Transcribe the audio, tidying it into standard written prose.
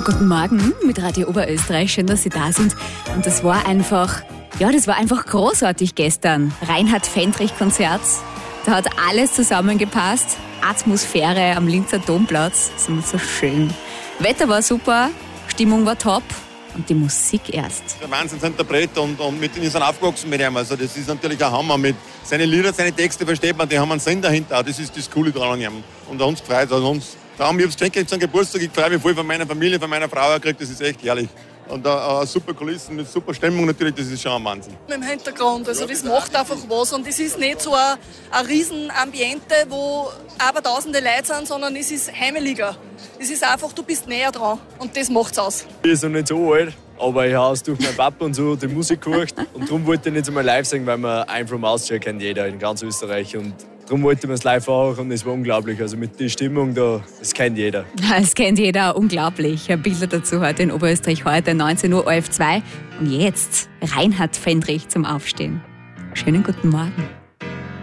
Guten Morgen mit Radio Oberösterreich. Schön, dass Sie da sind. Und das war einfach großartig gestern. Reinhard Fendrich-Konzert. Da hat alles zusammengepasst. Atmosphäre am Linzer Domplatz. Das ist immer so schön. Wetter war super, Stimmung war top und die Musik erst. Der Wahnsinnsinterpret und mit denen ist er aufgewachsen mit ihm. Also das ist natürlich ein Hammer. Mit seine Lieder, seine Texte versteht man, die haben einen Sinn dahinter. Das ist das Coole daran an ihm. Und uns gefreut. Also uns, da haben wir das Geschenk zum Geburtstag. Ich freue mich voll von meiner Familie, von meiner Frau gekriegt. Das ist echt herrlich. Und super Kulissen mit super Stimmung natürlich, das ist schon ein Wahnsinn. Im Hintergrund, also das macht einfach was und es ist nicht so ein riesen Ambiente, wo aber tausende Leute sind, sondern es ist heimeliger. Es ist einfach, du bist näher dran und das macht's aus. Ich bin noch nicht so alt, aber ich habe durch meinen Papa und so die Musik gehört und darum wollte ich nicht einmal live singen, weil man I'm From Austria kennt jeder in ganz Österreich und darum wollte man es live auch und es war unglaublich. Also mit der Stimmung da, das kennt jeder. Das kennt jeder, unglaublich. Bilder dazu heute in Oberösterreich heute, 19 Uhr, ORF 2. Und jetzt Reinhard Fendrich zum Aufstehen. Schönen guten Morgen.